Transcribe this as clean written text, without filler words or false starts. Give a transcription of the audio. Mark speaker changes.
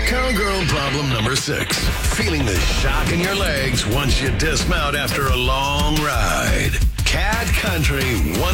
Speaker 1: Cowgirl problem number 6. Feeling the shock in your legs once you dismount after a long ride. Cat Country